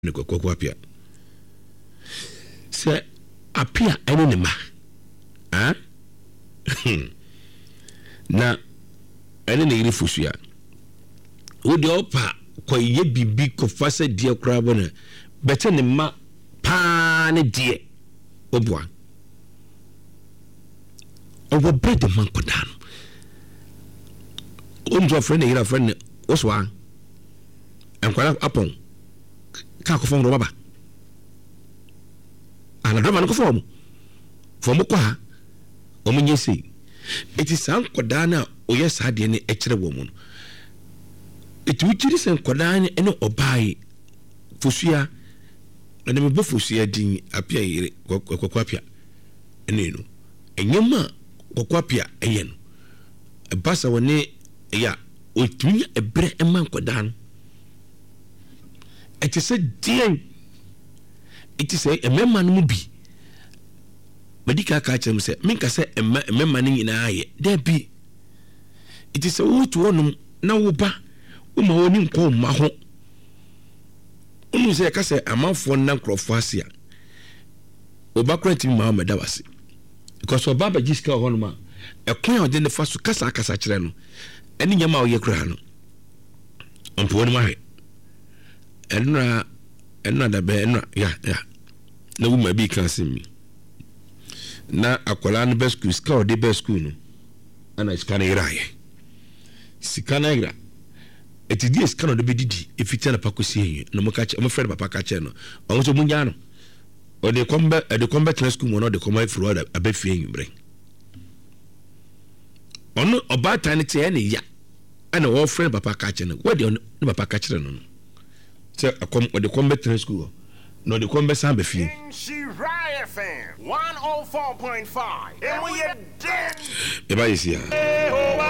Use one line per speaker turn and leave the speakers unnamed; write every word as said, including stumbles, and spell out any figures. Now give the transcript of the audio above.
ne kokoko apia se apia ene ne ma ah na ene ne yiri fusua wo de opa ko ye bibi ko fasa die kura bona bete ne ma pa ne die obua owo bread man ko dan onjo friend yira friend oswa enkwala apon ka ko fon ro baba ana do man ko fon fon mo kwa o mo nyesi eti san koda na oyɛ saa de ne ɛkyerɛ wɔ mu no eti wukiri sen koda ne ene obai fusua na me bo fusua din apia yire kokko apia ene no enyema kokko apia ɛyɛ no ɛbasa woni ya otunya ebre eman koda no eti sɛ dien eti sɛ emema no mu bi medika ka kyerɛ m sɛ menka sɛ emema no nyinaa yɛ da bi eti sɛ wotu wonum na wo ba wo ma woni nko ma ho unu sɛ ka sɛ amanfo na nkrofo ase a oba kranti ma ma da wase because oba ba giska ho no ma ɛkwan a ɔde ne fa so kasa kasa kyerɛ no ɛne nyama a ɔyɛ kura no ɔmpo woni ma hɛ ɛnura ɛnura da bɛ ɛnura ya ya na wo ma bi kan simi na akwala no best school ska ɔde best school no ana ska na ira yɛ ska na ira etidi ska no de bedidi efiti na pakosi enye no mo ka che mo friend papa ka che no ɔno so munya no ɔde kombe ɔde kombe tena school mo no de kombe fro da abafie enwumre ɔno ɔbaatan ne te ne ya ana wɔ friend papa ka che no wɔde ɔno papa ka che no no sɛ akom ɔde kombe tena school no de kombe san bafie one oh four point five and we are dead.